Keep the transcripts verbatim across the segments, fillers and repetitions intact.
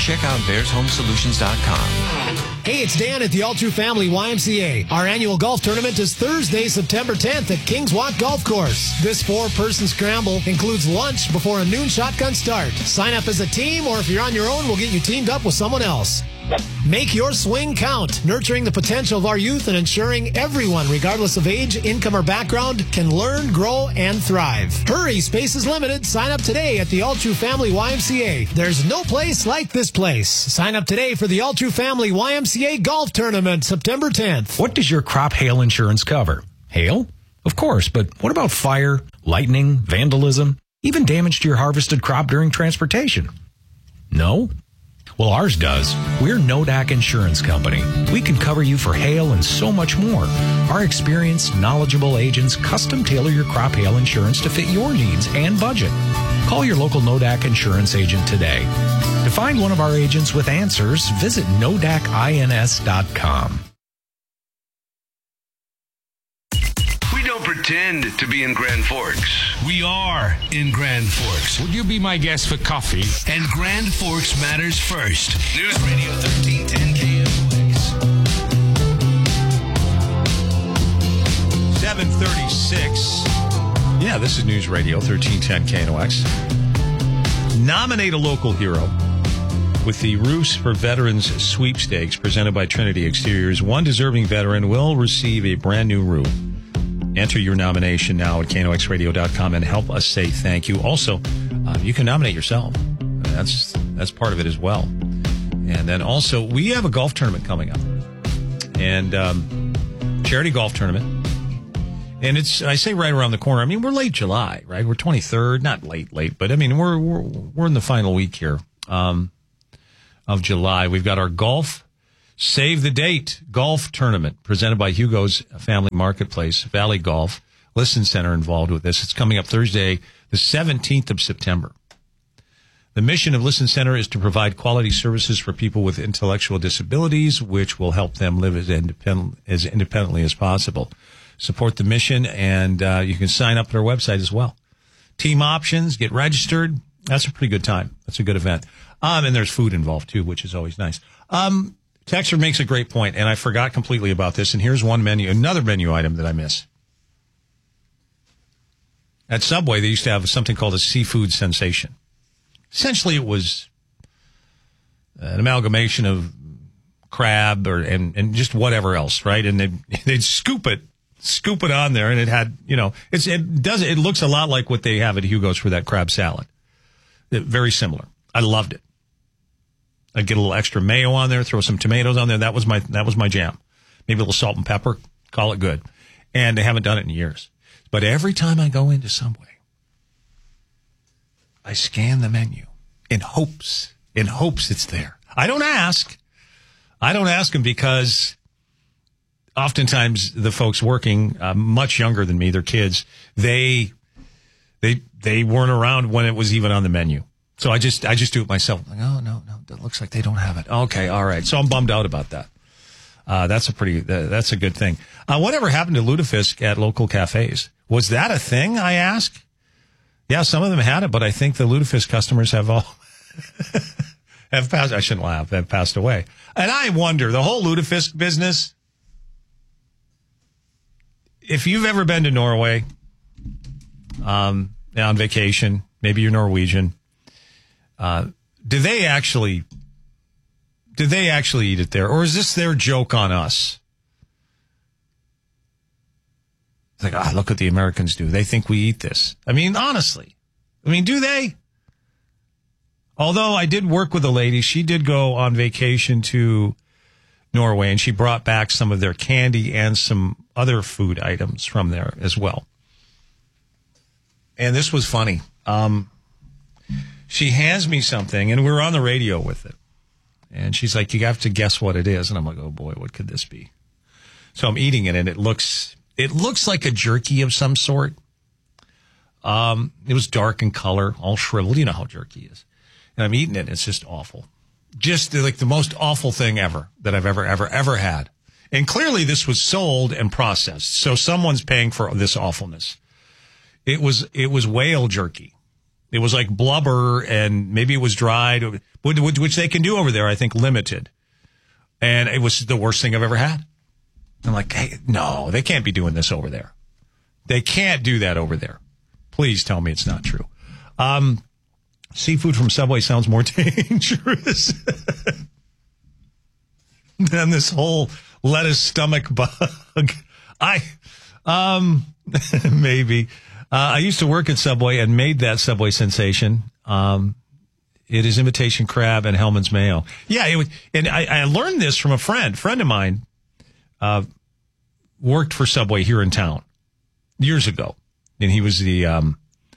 check out bears home solutions dot com. Hey, it's Dan at the All True Family Y M C A. Our annual golf tournament is Thursday, September tenth at Kingswalk Golf Course. This four-person scramble includes lunch before a noon shotgun start. Sign up as a team, or if you're on your own, we'll get you teamed up with someone else. Make your swing count, nurturing the potential of our youth and ensuring everyone, regardless of age, income, or background, can learn, grow, and thrive. Hurry, space is limited. Sign up today at the All True Family Y M C A. There's no place like this place. Sign up today for the All True Family Y M C A Golf Tournament, September tenth. What does your crop hail insurance cover? Hail? Of course, but what about fire, lightning, vandalism, even damage to your harvested crop during transportation? No? Well, ours does. We're Nodak Insurance Company. We can cover you for hail and so much more. Our experienced, knowledgeable agents custom tailor your crop hail insurance to fit your needs and budget. Call your local Nodak Insurance agent today. To find one of our agents with answers, visit nodak ins dot com. We don't pretend to be in Grand Forks. We are in Grand Forks. Would you be my guest for coffee? And Grand Forks matters first. News Radio thirteen ten K N O X. seven thirty-six. Yeah, this is News Radio thirteen ten K N O X. Nominate a local hero with the Roofs for Veterans sweepstakes presented by Trinity Exteriors. One deserving veteran will receive a brand new roof. Enter your nomination now at K N O X radio dot com and help us say thank you. Also, uh, you can nominate yourself. That's that's part of it as well. And then also, we have a golf tournament coming up. And um, charity golf tournament. And it's, I say right around the corner. I mean, we're late July, right? We're twenty-third, not late, late, but I mean, we're we're we're in the final week here um, of July. We've got our golf Save the Date golf tournament presented by Hugo's Family Marketplace, Valley Golf, Listen Center involved with this. It's coming up Thursday, the seventeenth of September. The mission of Listen Center is to provide quality services for people with intellectual disabilities, which will help them live as, independent, as independently as possible. Support the mission, and uh, you can sign up at our website as well. Team options, get registered. That's a pretty good time. That's a good event. Um, and there's food involved, too, which is always nice. Um, Texter makes a great point, and I forgot completely about this, and here's one menu, another menu item that I miss. At Subway, they used to have something called a seafood sensation. Essentially, it was an amalgamation of crab or and, and just whatever else, right? And they'd, they'd scoop it, scoop it on there, and it had, you know, it's it does it looks a lot like what they have at Hugo's for that crab salad. It, very similar. I loved it. I'd get a little extra mayo on there, throw some tomatoes on there. That was my that was my jam. Maybe a little salt and pepper, call it good. And they haven't done it in years. But every time I go into Subway, I scan the menu in hopes, in hopes it's there. I don't ask. I don't ask them because oftentimes the folks working, uh, much younger than me, they're kids, they they they weren't around when it was even on the menu. So I just I just do it myself. Like, oh, no, no, that looks like they don't have it. Okay, all right. So I'm bummed out about that. Uh, that's a pretty, uh, that's a good thing. Uh, whatever happened to lutefisk at local cafes? Was that a thing, I ask? Yeah, some of them had it, but I think the lutefisk customers have all, have passed, I shouldn't laugh, have passed away. And I wonder, the whole lutefisk business, if you've ever been to Norway, um, on vacation, maybe you're Norwegian, uh, do they actually, do they actually eat it there? Or is this their joke on us? It's like, ah, look what the Americans do. They think we eat this. I mean, honestly. I mean, do they? Although I did work with a lady. She did go on vacation to Norway, and she brought back some of their candy and some other food items from there as well. And this was funny. Um, she hands me something, and we were on the radio with it. And she's like, you have to guess what it is. And I'm like, oh, boy, what could this be? So I'm eating it, and it looks it looks like a jerky of some sort. Um, it was dark in color, all shriveled. You know how jerky is. And I'm eating it, and it's just awful. Just like the most awful thing ever that I've ever, ever, ever had. And clearly this was sold and processed. So someone's paying for this awfulness. It was it was whale jerky. It was like blubber, and maybe it was dried, which they can do over there, I think, limited. And it was the worst thing I've ever had. I'm like, hey, no, they can't be doing this over there. They can't do that over there. Please tell me it's not true. Um, seafood from Subway sounds more dangerous than this whole lettuce stomach bug. I, um, maybe. Uh, I used to work at Subway and made that Subway sensation. Um, it is imitation crab and Hellman's mayo. Yeah, it was, and I, I learned this from a friend. Friend of mine uh, worked for Subway here in town years ago, and he was the um,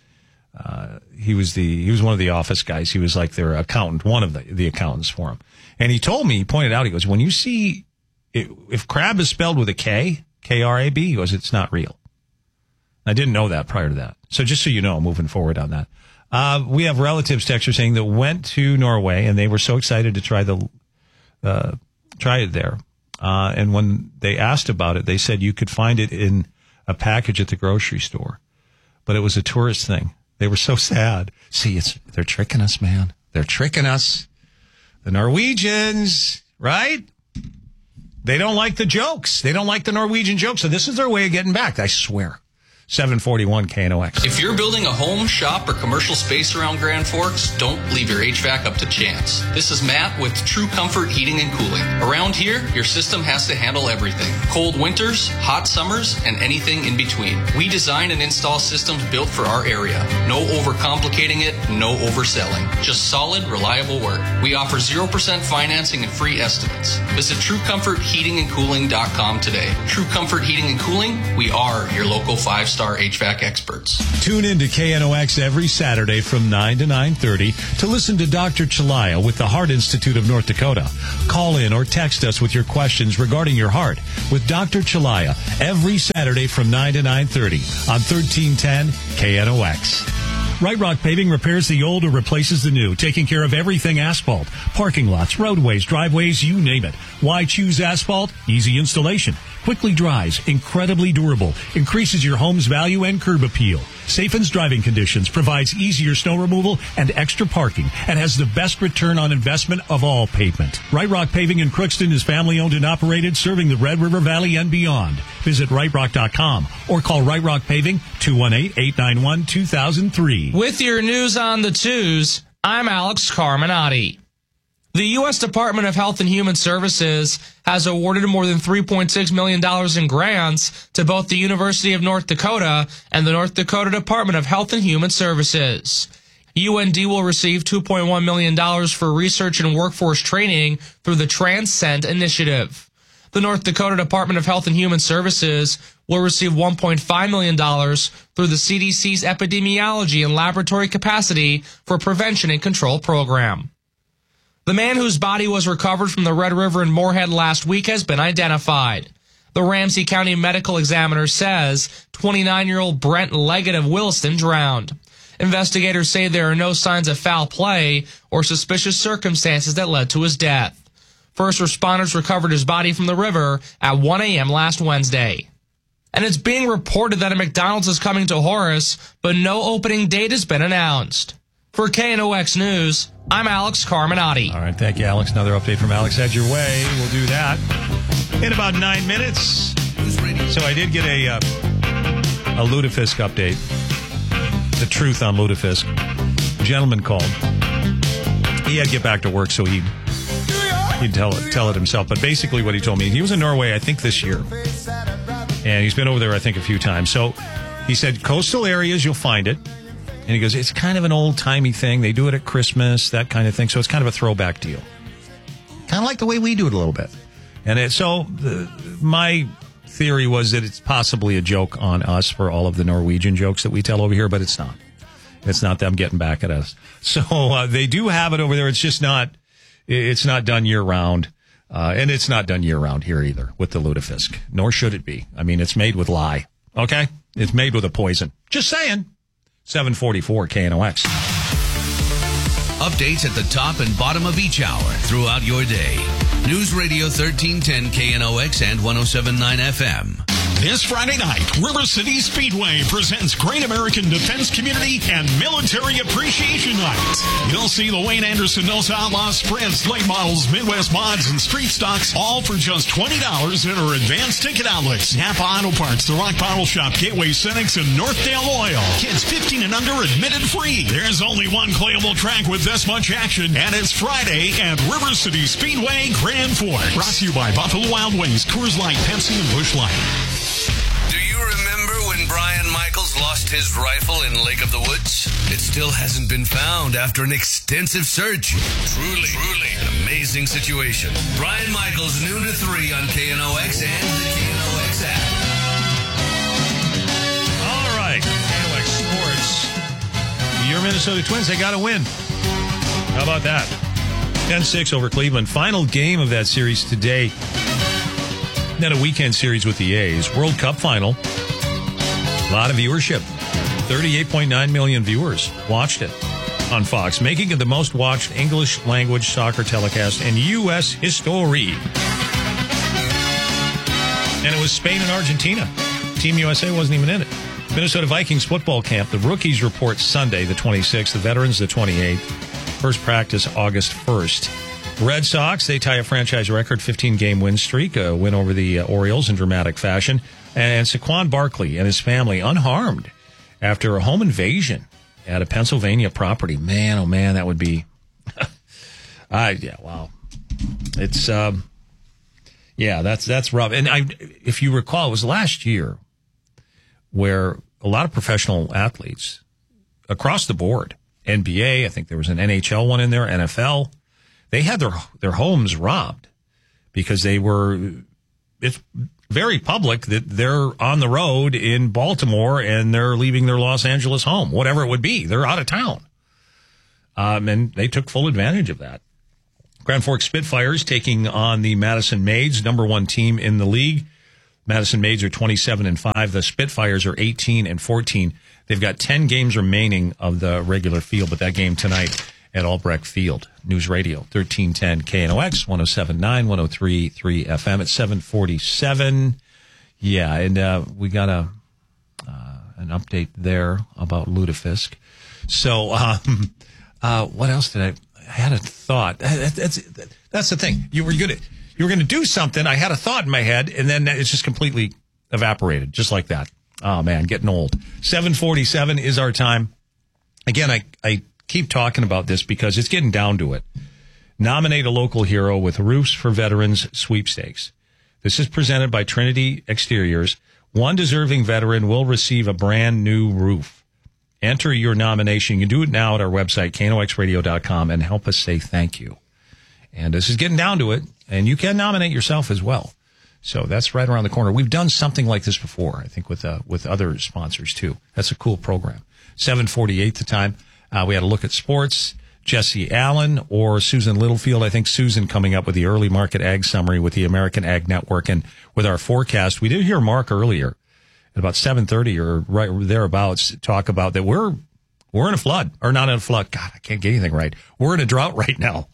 uh, he was the he was one of the office guys. He was like their accountant, one of the the accountants for him. And he told me, he pointed out, he goes, when you see it, if crab is spelled with a K, K R A B, he goes, it's not real. I didn't know that prior to that. So just so you know, moving forward on that. Uh, we have relatives texture saying that went to Norway and they were so excited to try the, uh, try it there. Uh, and when they asked about it, they said you could find it in a package at the grocery store, but it was a tourist thing. They were so sad. See, it's, they're tricking us, man. They're tricking us. The Norwegians, right? They don't like the jokes. They don't like the Norwegian jokes. So this is their way of getting back. I swear. seven forty-one K N O X. If you're building a home, shop, or commercial space around Grand Forks, don't leave your H V A C up to chance. This is Matt with True Comfort Heating and Cooling. Around here, your system has to handle everything. Cold winters, hot summers, and anything in between. We design and install systems built for our area. No overcomplicating it, no overselling. Just solid, reliable work. We offer zero percent financing and free estimates. Visit true comfort heating and cooling dot com today. True Comfort Heating and Cooling, we are your local five-star H V A C experts. Tune in to K N O X every Saturday from nine to nine thirty to listen to Doctor Chalaya with the Heart Institute of North Dakota. Call in or text us with your questions regarding your heart with Doctor Chalaya every Saturday from nine to nine thirty on thirteen ten K N O X. Right Rock Paving repairs the old or replaces the new, taking care of everything asphalt, parking lots, roadways, driveways, you name it. Why choose asphalt? Easy installation, quickly dries, incredibly durable, increases your home's value and curb appeal. Safens driving conditions, provides easier snow removal and extra parking, and has the best return on investment of all pavement. Right Rock Paving in Crookston is family owned and operated, serving the Red River Valley and beyond. Visit right rock dot com or call Right Rock Paving two one eight, eight nine one, two thousand three. With your news on the twos, I'm Alex Carminati. The U S Department of Health and Human Services has awarded more than three point six million dollars in grants to both the University of North Dakota and the North Dakota Department of Health and Human Services. U N D will receive two point one million dollars for research and workforce training through the Transcend Initiative. The North Dakota Department of Health and Human Services will receive one point five million dollars through the C D C's Epidemiology and Laboratory Capacity for Prevention and Control program. The man whose body was recovered from the Red River in Moorhead last week has been identified. The Ramsey County Medical Examiner says twenty-nine-year-old Brent Leggett of Williston drowned. Investigators say there are no signs of foul play or suspicious circumstances that led to his death. First responders recovered his body from the river at one a.m. last Wednesday. And it's being reported that a McDonald's is coming to Horace, but no opening date has been announced. For K N O X News, I'm Alex Carminati. All right, thank you, Alex. Another update from Alex. Head your way. We'll do that in about nine minutes. So I did get a uh, a Lutefisk update. The truth on Lutefisk. A gentleman called. He had to get back to work, so he'd, he'd tell it, tell it himself. But basically what he told me, he was in Norway, I think, this year. And he's been over there, I think, a few times. So he said, coastal areas, you'll find it. And he goes, it's kind of an old-timey thing. They do it at Christmas, that kind of thing. So it's kind of a throwback deal. Kind of like the way we do it a little bit. And it, so the, my theory was that it's possibly a joke on us for all of the Norwegian jokes that we tell over here, but it's not. It's not them getting back at us. So uh, they do have it over there. It's just not, it's not done year-round. Uh, and it's not done year-round here either with the Lutefisk. Nor should it be. I mean, it's made with lye. Okay? It's made with a poison. Just saying. seven forty-four K N O X. Updates at the top and bottom of each hour throughout your day. News Radio thirteen ten K N O X and one oh seven point nine F M. This Friday night, River City Speedway presents Great American Defense Community and Military Appreciation Night. You'll see the Wayne Anderson Nos Outlaws sprints, late models, Midwest mods, and street stocks, all for just twenty dollars at our advanced ticket outlets. Napa Auto Parts, The Rock Bottle Shop, Gateway Cenex, and Northdale Oil. Kids fifteen and under admitted free. There's only one playable track with this much action, and it's Friday at River City Speedway, Grand Forks. Brought to you by Buffalo Wild Wings, Coors Light, Pepsi, and Busch Light. Do you remember when Brian Michaels lost his rifle in Lake of the Woods? It still hasn't been found after an extensive search. Truly, truly an amazing situation. Brian Michaels, noon to three on K N O X and the K N O X app. All right, K N O X Sports. Your Minnesota Twins, they got to win. How about that? ten six over Cleveland. Final game of that series today. Then a weekend series with the A's. World Cup final. A lot of viewership. thirty-eight point nine million viewers watched it on Fox, making it the most watched English language soccer telecast in U S history. And it was Spain and Argentina. Team U S A wasn't even in it. Minnesota Vikings football camp. The rookies report Sunday, the twenty-sixth. The veterans, the twenty-eighth. First practice, August first. Red Sox, they tie a franchise record fifteen-game win streak, a win over the uh, Orioles in dramatic fashion. And Saquon Barkley and his family unharmed after a home invasion at a Pennsylvania property. Man, oh man, that would be... I yeah, wow. It's, um, yeah, that's that's rough. And I, if you recall, it was last year where a lot of professional athletes across the board, N B A, I think there was an N H L one in there, N F L, they had their their homes robbed because they were, it's very public that they're on the road in Baltimore and they're leaving their Los Angeles home, whatever it would be. They're out of town. Um, and they took full advantage of that. Grand Forks Spitfires taking on the Madison Maids, number one team in the league. Madison Maids are twenty-seven and five. The Spitfires are eighteen and fourteen. They've got ten games remaining of the regular field, but that game tonight at Albrecht Field. News Radio, thirteen ten K N O X, one oh seven point nine, one oh three point three F M at seven forty-seven. Yeah, and uh, we got a uh, an update there about Lutefisk. So, um, uh, what else did I... I had a thought. That's that's the thing. You were gonna you were gonna do something. I had a thought in my head, and then it's just completely evaporated, just like that. Oh man, getting old. seven forty-seven is our time. Again, I I keep talking about this because it's getting down to it. Nominate a local hero with Roofs for Veterans sweepstakes. This is presented by Trinity Exteriors. One deserving veteran will receive a brand new roof. Enter your nomination. You can do it now at our website, K N O X radio dot com, and help us say thank you. And this is getting down to it, and you can nominate yourself as well. So that's right around the corner. We've done something like this before, I think, with uh, with other sponsors, too. That's a cool program. seven forty-eight the time. Uh, we had a look at sports. Jesse Allen or Susan Littlefield. I think Susan coming up with the early market ag summary with the American Ag Network and with our forecast. We did hear Mark earlier at about seven thirty or right thereabouts talk about that we're we're in a flood, or not in a flood. God, I can't get anything right. We're in a drought right now.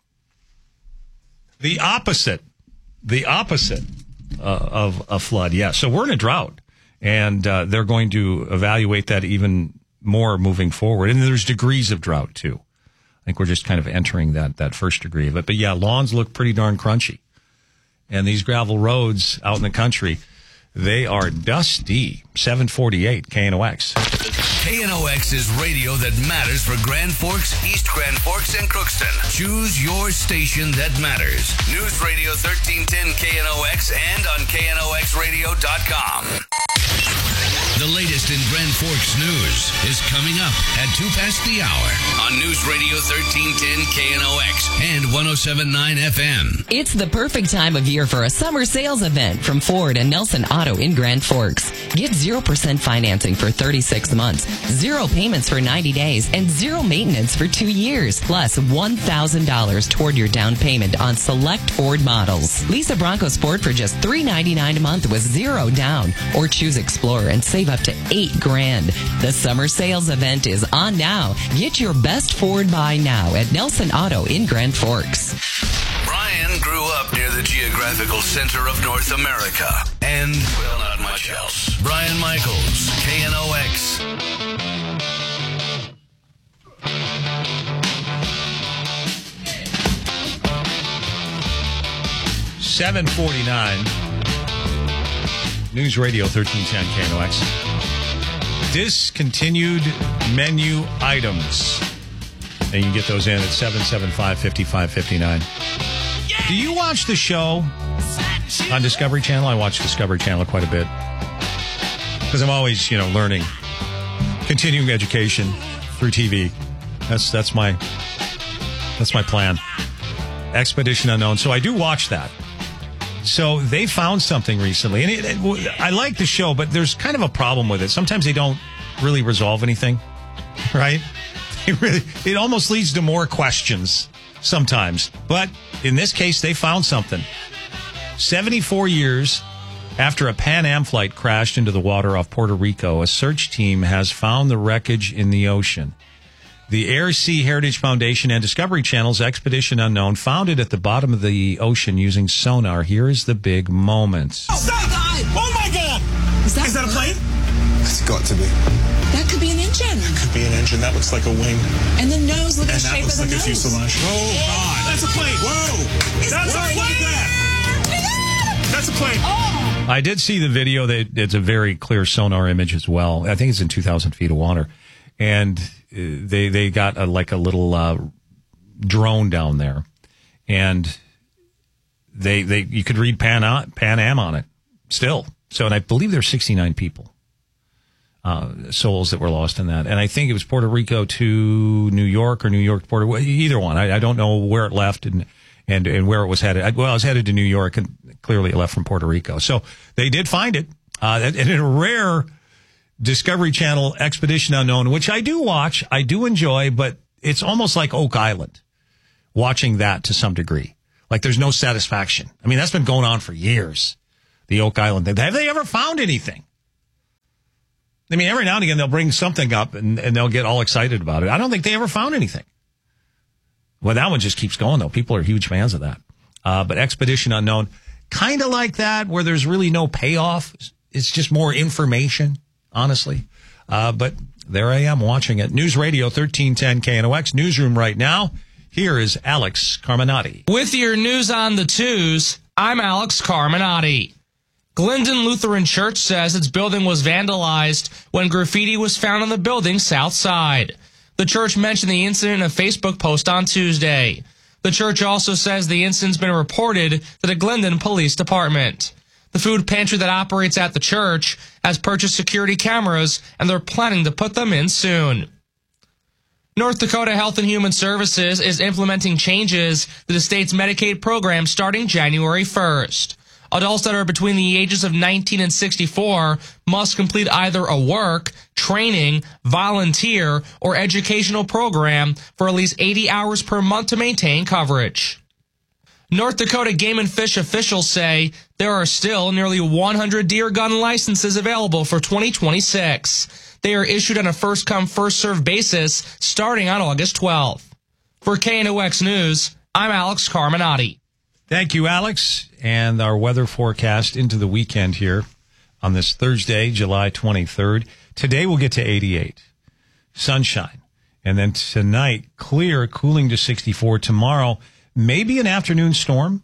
The opposite, the opposite uh, of a flood. Yeah, so we're in a drought, and uh, they're going to evaluate that even more moving forward. And there's degrees of drought too. I think we're just kind of entering that that first degree of it. But yeah, lawns look pretty darn crunchy, and these gravel roads out in the country, they are dusty. seven forty-eight K N O X. K N O X is radio that matters for Grand Forks, East Grand Forks, and Crookston. Choose your station that matters. News Radio thirteen ten K N O X and on K N O X radio dot com. The latest in Grand Forks news is coming up at two past the hour on News Radio thirteen ten K N O X and one oh seven point nine F M. It's the perfect time of year for a summer sales event from Ford and Nelson Auto in Grand Forks. Get zero percent financing for thirty-six months, zero payments for ninety days, and zero maintenance for two years, plus one thousand dollars toward your down payment on select Ford models. Lease a Bronco Sport for just three ninety-nine a month with zero down, or choose Explorer and save up to eight grand. The summer sales event is on now. Get your best Ford buy now at Nelson Auto in Grand Forks. Brian and grew up near the geographical center of North America. And, well, not much else. Brian Michaels, K N O X. seven forty-nine. News Radio thirteen ten K N O X. Discontinued menu items. And you can get those in at seven seven five, five five five nine. Do you watch the show on Discovery Channel? I watch Discovery Channel quite a bit. Because I'm always, you know, learning. Continuing education through T V. That's that's my that's my plan. Expedition Unknown. So I do watch that. So they found something recently, and it, it, I like the show, but there's kind of a problem with it. Sometimes they don't really resolve anything, right? It really, it almost leads to more questions sometimes. But in this case, they found something. seventy-four years after a Pan Am flight crashed into the water off Puerto Rico, a search team has found the wreckage in the ocean. The Air Sea Heritage Foundation and Discovery Channel's Expedition Unknown found it at the bottom of the ocean using sonar. Here is the big moment. Oh, stop! Oh my God! Is that, is that a plane? It's got to be. That could be an engine. That could be an engine. That looks like a wing. And the nose, look at the shape of the like nose. And that looks like a fuselage. Oh, God. That's a plane. Whoa! Is That's that our like that. That's a plane. Oh! I did see the video. That it's a very clear sonar image as well. I think it's in two thousand feet of water. And they they got a, like a little uh, drone down there. And they they you could read Pan, Pan Am on it still. So, and I believe there's sixty-nine people, uh, souls that were lost in that. And I think it was Puerto Rico to New York or New York to Puerto, either one. I, I don't know where it left and, and, and where it was headed. I, well, it was headed to New York, and clearly it left from Puerto Rico. So they did find it. Uh, and in a rare Discovery Channel Expedition Unknown, which I do watch, I do enjoy, but it's almost like Oak Island, watching that to some degree. Like there's no satisfaction. I mean, that's been going on for years. The Oak Island thing. Have they ever found anything? I mean, every now and again they'll bring something up and, and they'll get all excited about it. I don't think they ever found anything. Well, that one just keeps going, though. People are huge fans of that. Uh, but Expedition Unknown, kind of like that, where there's really no payoff. It's just more information, honestly. Uh, but there I am watching it. News Radio thirteen ten K N O X, newsroom right now. Here is Alex Carminati. With your news on the twos, I'm Alex Carminati. Glendon Lutheran Church says its building was vandalized when graffiti was found on the building's south side. The church mentioned the incident in a Facebook post on Tuesday. The church also says the incident's been reported to the Glendon Police Department. The food pantry that operates at the church has purchased security cameras, and they're planning to put them in soon. North Dakota Health and Human Services is implementing changes to the state's Medicaid program starting January first. Adults that are between the ages of nineteen and sixty-four must complete either a work, training, volunteer, or educational program for at least eighty hours per month to maintain coverage. North Dakota Game and Fish officials say there are still nearly one hundred deer gun licenses available for twenty twenty-six. They are issued on a first-come, first-served basis starting on August twelfth. For K N O X News, I'm Alex Carminati. Thank you, Alex. And our weather forecast into the weekend here on this Thursday, July twenty-third. Today we'll get to eighty-eight. Sunshine. And then tonight, clear, cooling to sixty-four. Tomorrow, maybe an afternoon storm.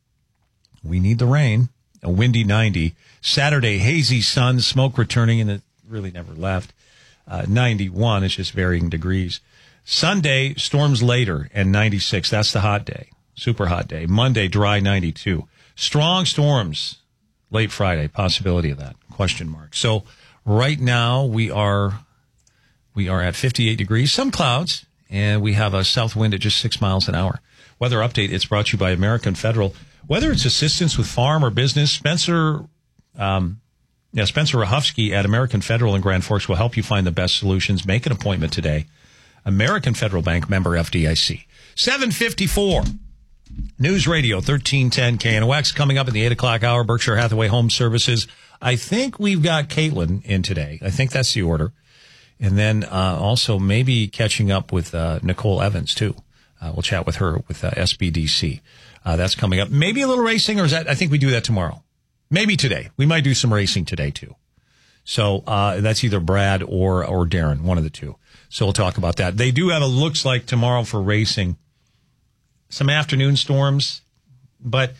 We need the rain. A windy ninety. Saturday, hazy sun, smoke returning, and it really never left. Uh, ninety-one. It's just varying degrees. Sunday, storms later, and ninety-six. That's the hot day. Super hot day. Monday, dry, ninety-two. Strong storms late Friday. Possibility of that. Question mark. So right now we are we are at fifty-eight degrees. Some clouds, and we have a south wind at just six miles an hour. Weather update. It's brought to you by American Federal. Whether it's assistance with farm or business, Spencer, um, yeah, Spencer Rahufsky at American Federal in Grand Forks will help you find the best solutions. Make an appointment today. American Federal Bank, member F D I C. seven fifty-four. News Radio thirteen ten K N O X coming up in the eight o'clock hour. Berkshire Hathaway Home Services. I think we've got Caitlin in today. I think that's the order. And then uh, also maybe catching up with uh, Nicole Evans, too. Uh, we'll chat with her with uh, S B D C. Uh, that's coming up. Maybe a little racing, or is that? I think we do that tomorrow. Maybe today. We might do some racing today too. So uh, that's either Brad or or Darren, one of the two. So we'll talk about that. They do have a looks like tomorrow for racing. Some afternoon storms, but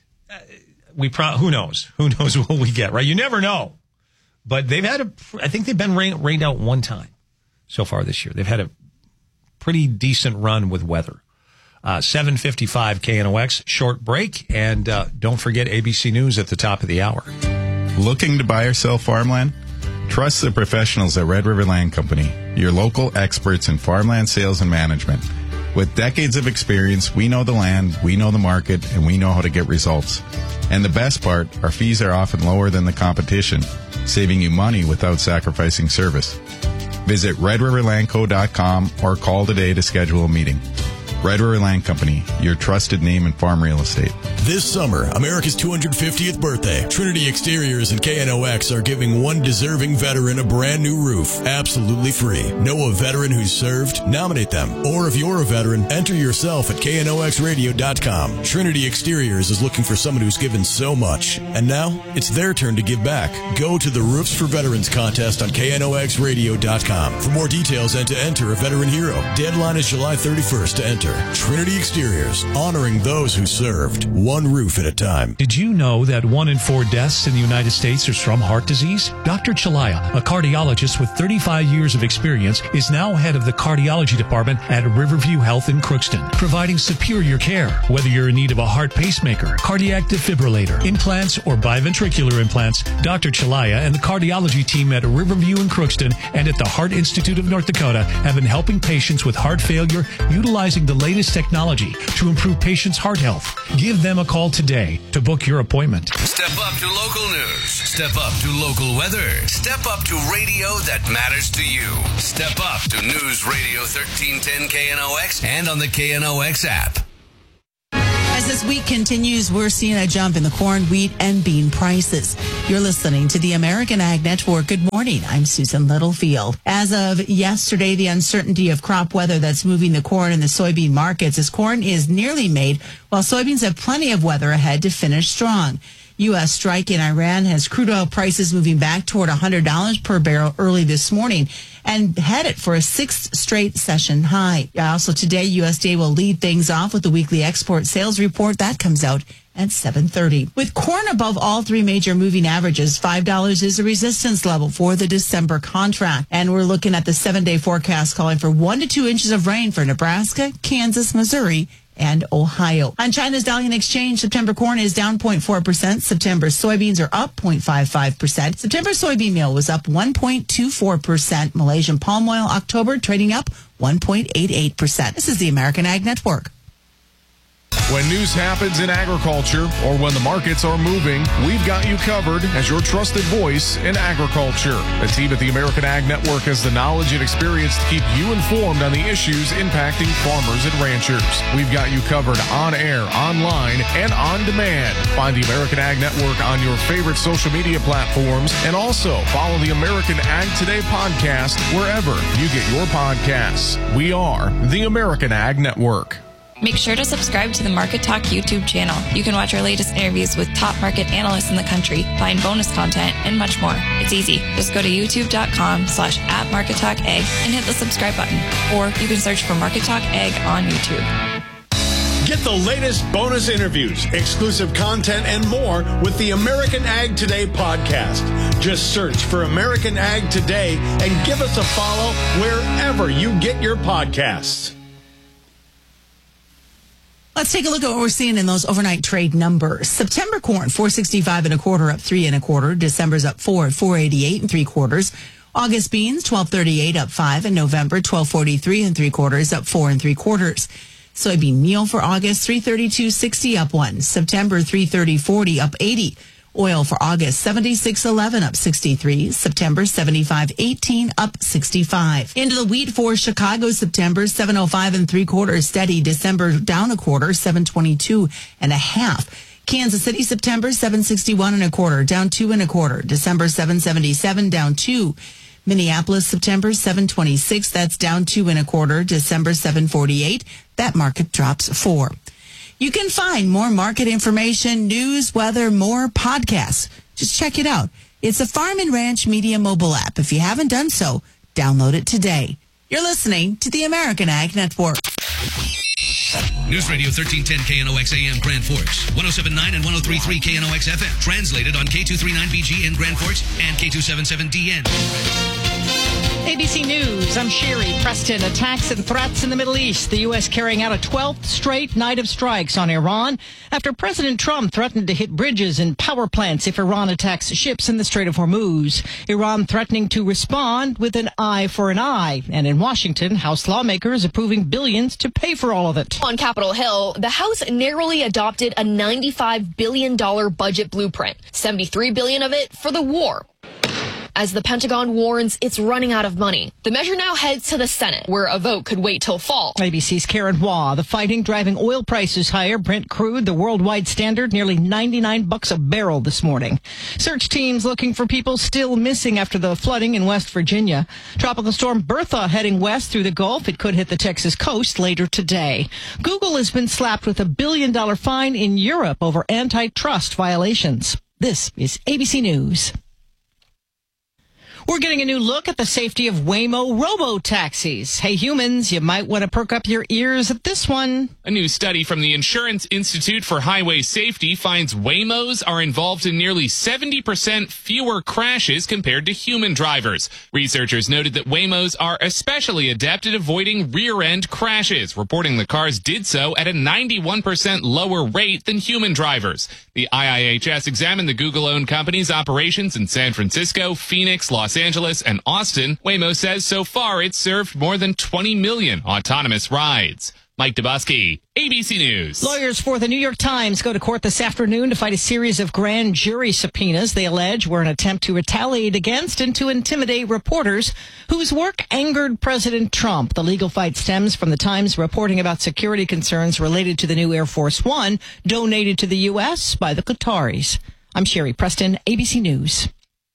we pro- who knows? Who knows what we get, right? You never know. But they've had a, I think they've been rain, rained out one time so far this year. They've had a pretty decent run with weather. Uh, seven fifty-five K N O X, short break. And uh, don't forget A B C News at the top of the hour. Looking to buy or sell farmland? Trust the professionals at Red River Land Company, your local experts in farmland sales and management. With decades of experience, we know the land, we know the market, and we know how to get results. And the best part, our fees are often lower than the competition, saving you money without sacrificing service. Visit red river land co dot com or call today to schedule a meeting. Red River Land Company, your trusted name in farm real estate. This summer, America's two hundred fiftieth birthday, Trinity Exteriors and K N O X are giving one deserving veteran a brand new roof, absolutely free. Know a veteran who's served? Nominate them. Or if you're a veteran, enter yourself at K N O X radio dot com. Trinity Exteriors is looking for someone who's given so much. And now, it's their turn to give back. Go to the Roofs for Veterans contest on K N O X radio dot com for more details and to enter a veteran hero. Deadline is July thirty-first to enter. Trinity Exteriors, honoring those who served, one roof at a time. Did you know that one in four deaths in the United States is from heart disease? Doctor Chalaya, a cardiologist with thirty-five years of experience, is now head of the cardiology department at Riverview Health in Crookston, providing superior care. Whether you're in need of a heart pacemaker, cardiac defibrillator, implants, or biventricular implants, Doctor Chalaya and the cardiology team at Riverview in Crookston and at the Heart Institute of North Dakota have been helping patients with heart failure utilizing the latest technology to improve patients' heart health. Give them a call today to book your appointment. Step up to local news. Step up to local weather. Step up to radio that matters to you. Step up to News Radio thirteen ten K N O X and on the K N O X app. As this week continues, we're seeing a jump in the corn, wheat, and bean prices. You're listening to the American Ag Network. Good morning. I'm Susan Littlefield. As of yesterday, the uncertainty of crop weather that's moving the corn and the soybean markets, as corn is nearly made, while soybeans have plenty of weather ahead to finish strong. U S strike in Iran has crude oil prices moving back toward one hundred dollars per barrel early this morning and headed for a sixth straight session high. Also today, U S D A will lead things off with the weekly export sales report. That comes out at seven thirty. With corn above all three major moving averages, five dollars is a resistance level for the December contract. And we're looking at the seven-day forecast calling for one to two inches of rain for Nebraska, Kansas, Missouri, and Ohio. On China's Dalian Exchange, September corn is down zero point four percent. September soybeans are up zero point five five percent. September soybean meal was up one point two four percent. Malaysian palm oil October trading up one point eight eight percent. This is the American Ag Network. When news happens in agriculture or when the markets are moving, we've got you covered as your trusted voice in agriculture. The team at the American Ag Network has the knowledge and experience to keep you informed on the issues impacting farmers and ranchers. We've got you covered on air, online, and on demand. Find the American Ag Network on your favorite social media platforms and also follow the American Ag Today podcast wherever you get your podcasts. We are the American Ag Network. Make sure to subscribe to the Market Talk YouTube channel. You can watch our latest interviews with top market analysts in the country, find bonus content, and much more. It's easy. Just go to youtube.com slash at Market Talk Ag and hit the subscribe button. Or you can search for Market Talk Ag on YouTube. Get the latest bonus interviews, exclusive content, and more with the American Ag Today podcast. Just search for American Ag Today and give us a follow wherever you get your podcasts. Let's take a look at what we're seeing in those overnight trade numbers. September corn, four sixty-five and a quarter, up three and a quarter. December's up four at four eighty-eight and three quarters. August beans, twelve thirty-eight, up five. And November, twelve forty-three and three quarters, up four and three quarters. Soybean meal for August, three thirty-two sixty, up one. September, three thirty forty, up eighty. Oil for August, seventy-six eleven, up sixty-three. September, seventy-five eighteen, up sixty-five. Into the wheat for Chicago, September, seven oh five and three quarters, steady. December, down a quarter, seven twenty-two and a half. Kansas City, September, seven sixty-one and a quarter, down two and a quarter. December, seven seventy-seven, down two. Minneapolis, September seven twenty-six. That's down two and a quarter. December seven forty-eight. That market drops four. You can find more market information, news, weather, more podcasts. Just check it out. It's a Farm and Ranch Media mobile app. If you haven't done so, download it today. You're listening to the American Ag Network. News Radio thirteen ten K N O X A M Grand Forks, one oh seven point nine and one oh three point three K N O X F M. Translated on K two thirty-nine B G in Grand Forks and K two seventy-seven D N. A B C News, I'm Sherry Preston. Attacks and threats in the Middle East. The U S carrying out a twelfth straight night of strikes on Iran after President Trump threatened to hit bridges and power plants if Iran attacks ships in the Strait of Hormuz. Iran threatening to respond with an eye for an eye. And in Washington, House lawmakers approving billions to pay for all of it. On Capitol Hill, the House narrowly adopted a ninety-five billion dollars budget blueprint, seventy-three billion dollars of it for the war. As the Pentagon warns it's running out of money. The measure now heads to the Senate, where a vote could wait till fall. A B C's Karen Waugh. The fighting driving oil prices higher. Brent crude, the worldwide standard, nearly ninety-nine bucks a barrel this morning. Search teams looking for people still missing after the flooding in West Virginia. Tropical storm Bertha heading west through the Gulf. It could hit the Texas coast later today. Google has been slapped with a billion dollar fine in Europe over antitrust violations. This is A B C News. We're getting a new look at the safety of Waymo robo-taxis. Hey, humans, you might want to perk up your ears at this one. A new study from the Insurance Institute for Highway Safety finds Waymos are involved in nearly seventy percent fewer crashes compared to human drivers. Researchers noted that Waymos are especially adept at avoiding rear-end crashes, reporting the cars did so at a ninety-one percent lower rate than human drivers. The I I H S examined the Google-owned company's operations in San Francisco, Phoenix, Los Angeles, and Austin. Waymo says so far it's served more than twenty million autonomous rides. Mike Dubusky, A B C News. Lawyers for the New York Times go to court this afternoon to fight a series of grand jury subpoenas they allege were an attempt to retaliate against and to intimidate reporters whose work angered President Trump. The legal fight stems from the Times reporting about security concerns related to the new Air Force One donated to the U S by the Qataris. I'm Sherry Preston, A B C News.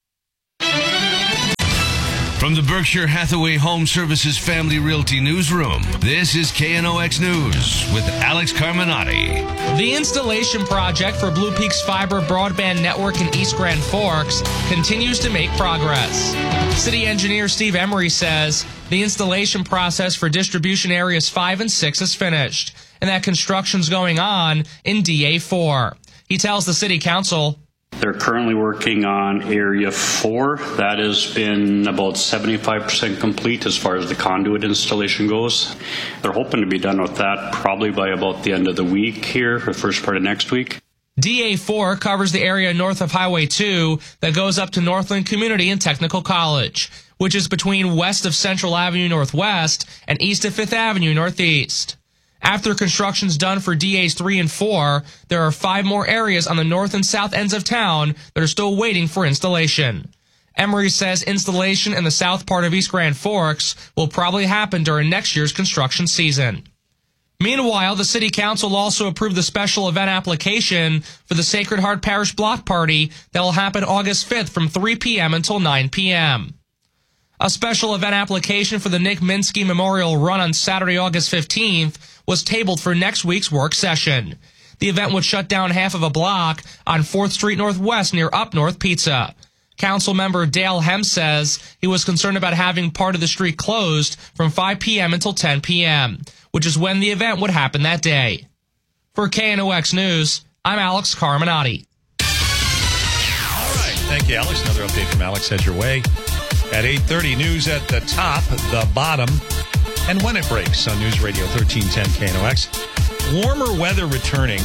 From the Berkshire Hathaway Home Services Family Realty Newsroom, this is K N O X News with Alex Carminati. The installation project for Blue Peaks Fiber Broadband Network in East Grand Forks continues to make progress. City engineer Steve Emery says the installation process for distribution areas five and six is finished, and that construction's going on in D A four. He tells the city council, they're currently working on Area four. That has been about seventy-five percent complete as far as the conduit installation goes. They're hoping to be done with that probably by about the end of the week here, or first part of next week. D A four covers the area north of Highway two that goes up to Northland Community and Technical College, which is between west of Central Avenue Northwest and east of Fifth Avenue Northeast. After construction's done for D As three and four, there are five more areas on the north and south ends of town that are still waiting for installation. Emery says installation in the south part of East Grand Forks will probably happen during next year's construction season. Meanwhile, the City Council also approved the special event application for the Sacred Heart Parish Block Party that will happen August fifth from three p.m. until nine p.m. A special event application for the Nick Minsky Memorial Run on Saturday, August fifteenth was tabled for next week's work session. The event would shut down half of a block on fourth Street Northwest near Up North Pizza. Council member Dale Hem says he was concerned about having part of the street closed from five p.m. until ten p.m., which is when the event would happen that day. For K N O X News, I'm Alex Carminati. All right. Thank you, Alex. Another update from Alex heads your way. At eight thirty, news at the top, the bottom, and when it breaks on News Radio thirteen ten K N O X. Warmer weather returning,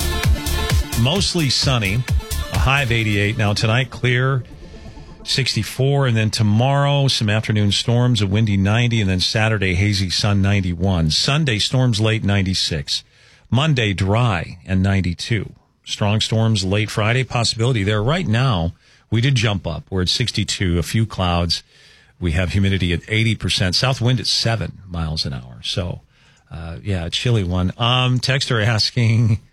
mostly sunny, a high of eighty-eight. Now tonight, clear, sixty-four, and then tomorrow, some afternoon storms, a windy ninety, and then Saturday, hazy sun, ninety-one. Sunday, storms late, ninety-six. Monday, dry, and ninety-two. Strong storms late Friday, possibility there. Right now, we did jump up. We're at sixty-two, a few clouds. We have humidity at eighty percent. South wind at seven miles an hour. So, uh, yeah, a chilly one. Um, texter asking,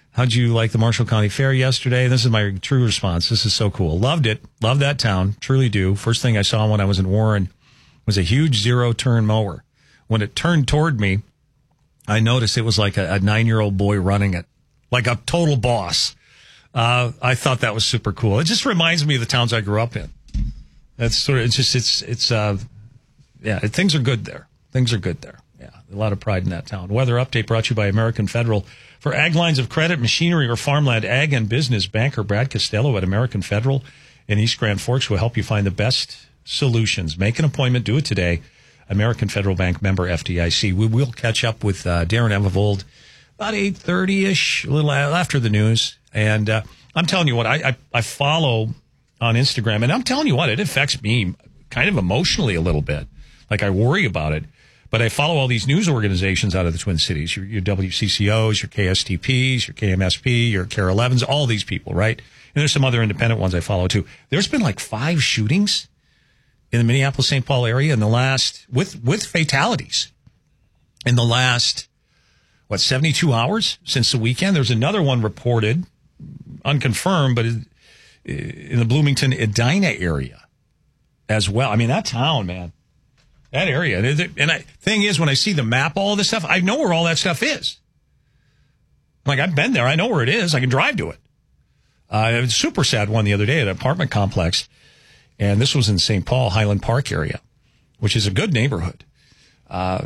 How'd you like the Marshall County Fair yesterday? This is my true response. This is so cool. Loved it. Love that town. Truly do. First thing I saw when I was in Warren was a huge zero-turn mower. When it turned toward me, I noticed it was like a, a nine-year-old boy running it, like a total boss. Uh, I thought that was super cool. It just reminds me of the towns I grew up in. That's sort of, it's just, it's, it's, uh, yeah, things are good there. Things are good there. Yeah, a lot of pride in that town. Weather update brought to you by American Federal. For ag lines of credit, machinery, or farmland, ag and business, banker Brad Costello at American Federal in East Grand Forks will help you find the best solutions. Make an appointment. Do it today. American Federal Bank, member F D I C. We will catch up with uh, Darren Evevold about eight thirty-ish, a little after the news. And uh, I'm telling you what, I, I, I follow on Instagram, and I'm telling you what, it affects me kind of emotionally a little bit. Like, I worry about it. But I follow all these news organizations out of the Twin Cities, your, your W C C Os, your K S T Ps, your K M S P, your K A R E elevens, all these people, right? And there's some other independent ones I follow too. There's been like five shootings in the Minneapolis-Saint Paul area in the last, with, with fatalities in the last, what, seventy-two hours since the weekend. There's another one reported, unconfirmed, but in the Bloomington Edina area as well. I mean, that town, man. That area. And I, thing is, when I see the map, all of this stuff, I know where all that stuff is. Like, I've been there. I know where it is. I can drive to it. Uh, it was a super sad one the other day at an apartment complex. And this was in Saint Paul, Highland Park area, which is a good neighborhood. Uh,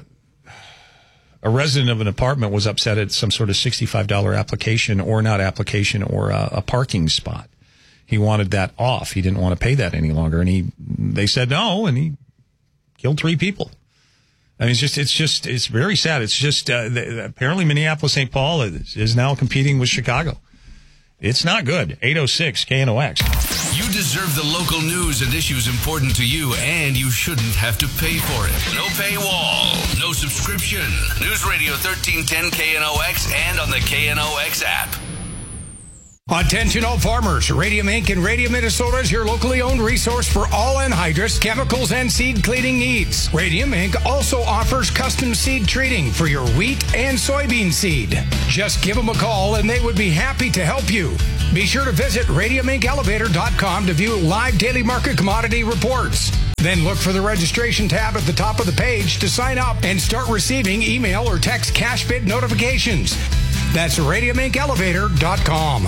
a resident of an apartment was upset at some sort of sixty-five dollars application or not application or a, a parking spot. He wanted that off. He didn't want to pay that any longer. And he, they said no, and he killed three people. I mean, it's just, it's just, it's very sad. It's just, uh, the, apparently Minneapolis-Saint Paul is, is now competing with Chicago. It's not good. eight oh six K N O X. You deserve the local news and issues important to you, and you shouldn't have to pay for it. No paywall, no subscription. News Radio thirteen ten K N O X and on the K N O X app. Attention all farmers. Radium Incorporated and Radium Minnesota is your locally owned resource for all anhydrous, chemicals, and seed cleaning needs. Radium Incorporated also offers custom seed treating for your wheat and soybean seed. Just give them a call and they would be happy to help you. Be sure to visit radium inc elevator dot com to view live daily market commodity reports. Then look for the registration tab at the top of the page to sign up and start receiving email or text cash bid notifications. That's radium inc elevator dot com.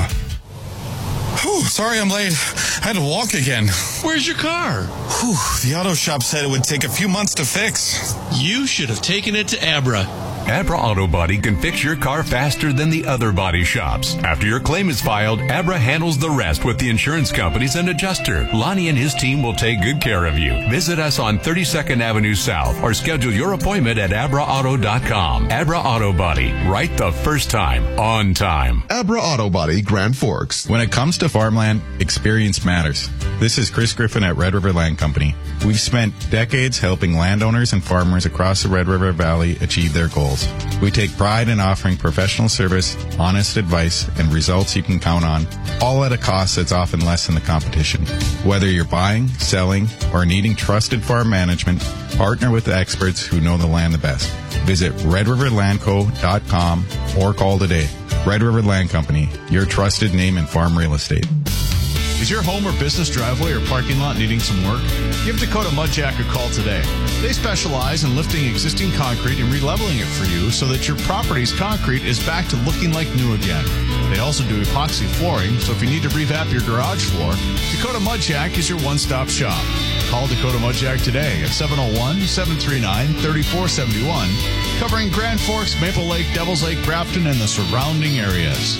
Whew, sorry I'm late. I had to walk again. Where's your car? Whew, the auto shop said it would take a few months to fix. You should have taken it to Abra. Abra Auto Body can fix your car faster than the other body shops. After your claim is filed, Abra handles the rest with the insurance companies and adjuster. Lonnie and his team will take good care of you. Visit us on thirty-second Avenue South or schedule your appointment at abra auto dot com. Abra Auto Body, right the first time, on time. Abra Auto Body, Grand Forks. When it comes to farmland, experience matters. This is Chris Griffin at Red River Land Company. We've spent decades helping landowners and farmers across the Red River Valley achieve their goals. We take pride in offering professional service, honest advice, and results you can count on, all at a cost that's often less than the competition. Whether you're buying, selling, or needing trusted farm management, partner with the experts who know the land the best. Visit red river land co dot com or call today. Red River Land Company, your trusted name in farm real estate. Is your home or business driveway or parking lot needing some work? Give Dakota Mudjack a call today. They specialize in lifting existing concrete and releveling it for you so that your property's concrete is back to looking like new again. They also do epoxy flooring, so if you need to revamp your garage floor, Dakota Mudjack is your one-stop shop. Call Dakota Mudjack today at seven oh one, seven three nine, three four seven one, covering Grand Forks, Maple Lake, Devils Lake, Grafton, and the surrounding areas.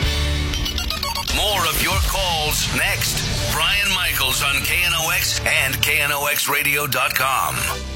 More of your calls next. Brian Michaels on K N O X and K N O X radio dot com.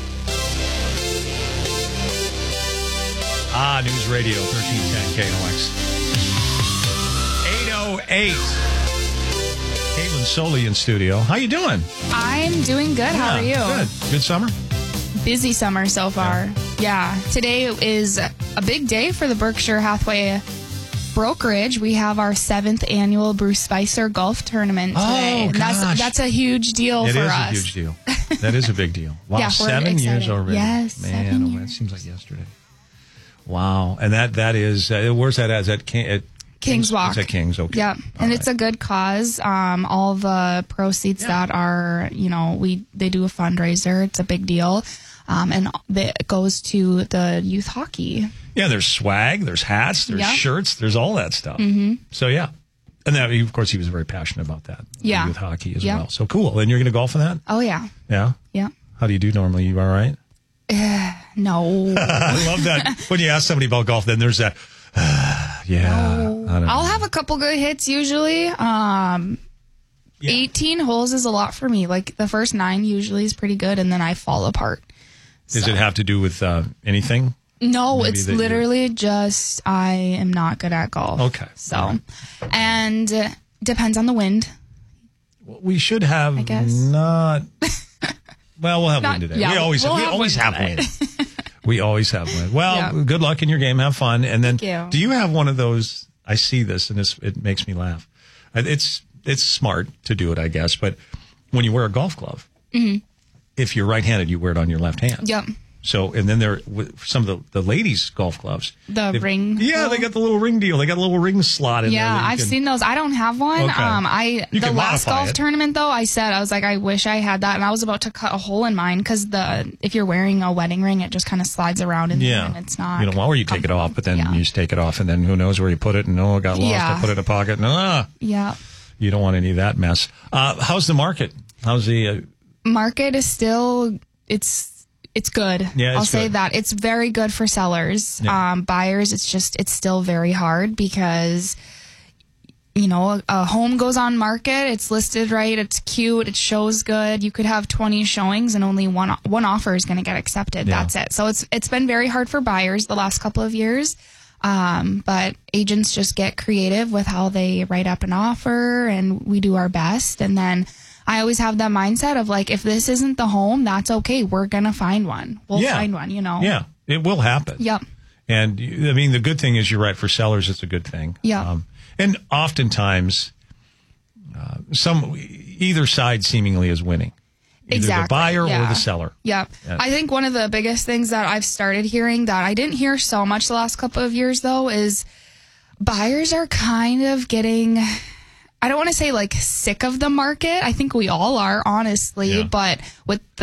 Ah, News Radio thirteen ten K N O X. eight oh eight. Caitlin Soley in studio. How you doing? I'm doing good. How Yeah, are you? Good. Good summer? Busy summer so far. Yeah. Today is a big day for the Berkshire Hathaway brokerage. We have our seventh annual Bruce Spicer golf tournament today. Oh, And that's gosh. that's a huge deal It for is us. a huge deal. That is a big deal. Wow, Yeah, we're seven years excited. already. Yes, Man, seven oh, that seems like yesterday. Wow. And that that is, uh, where's that at? Is that Can- at King's Walk. It's at King's, okay. Yep. And it's a good cause. Um, all the proceeds that are, you know, we they do a fundraiser. It's a big deal. Um, and it goes to the youth hockey. Yeah, there's swag, there's hats, there's Yep. shirts, there's all that stuff. Mhm. So, yeah. And that, of course, he was very passionate about that. Yeah. Youth hockey as Yep. well. So cool. And you're going to golf in that? Oh, yeah. Yeah? Yeah. How do you do normally? You all right? No. I love that. When you ask somebody about golf, then there's that, yeah. I don't know. I'll have a couple good hits usually. Um, eighteen holes is a lot for me. Like the first nine usually is pretty good, and then I fall apart. Does it have to do with uh, anything? No, Maybe it's that you- literally just I am not good at golf. Okay. So, and uh, depends on the wind. We should have I guess. not. Well, we'll have Not- wind today. yeah, we always we'll we have always wind have today. wind. We always have wind. Well, Yeah. good luck in your game. Have fun. And then, Thank you. do you have one of those? I see this, and it's, it makes me laugh. It's it's smart to do it, I guess. But when you wear a golf glove, hmm if you're right-handed, you wear it on your left hand. Yep. So, and then there, with some of the, the ladies' golf gloves. The they've- ring. Yeah, they got the little ring deal. They got a little ring slot in there. Yeah, that you I've can- seen those. I don't have one. Okay. Um, I You the can last modify golf it. tournament though, I said I was like, I wish I had that, and I was about to cut a hole in mine because the if you're wearing a wedding ring, it just kind of slides around in Yeah. there, and it's not. You know, or you take it off, but then you just take it off, and then who knows where you put it, and oh, it got lost. Yeah. I put it in a pocket. And, ah, Yeah. you don't want any of that mess. Uh, how's the market? How's the? Uh, Market is still it's it's good. Yeah, it's I'll say good. that it's very good for sellers. Yeah. Um, buyers, it's just it's still very hard because you know a, a home goes on market, it's listed right, it's cute, it shows good. You could have twenty showings and only one one offer is going to get accepted. Yeah. That's it. So it's it's been very hard for buyers the last couple of years. Um, but agents just get creative with how they write up an offer, and we do our best. And then I always have that mindset of like, if this isn't the home, that's okay. We're going to find one. We'll Yeah. find one, you know? yeah, it will happen. Yep. And you- I mean, the good thing is you're right. For sellers, it's a good thing. Yeah. Um, and oftentimes, uh, some either side seemingly is winning. Either Exactly, the buyer or yeah. the seller. Yep. Yeah. I think one of the biggest things that I've started hearing that I didn't hear so much the last couple of years though is buyers are kind of getting, I don't want to say like sick of the market. I think we all are, honestly, Yeah. but with the